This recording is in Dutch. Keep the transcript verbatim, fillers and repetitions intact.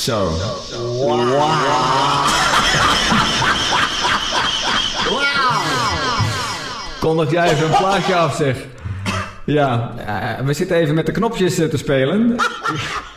Zo. Wauw. Kondig jij even een plaatje af, zeg. Ja, uh, we zitten even met de knopjes uh, te spelen.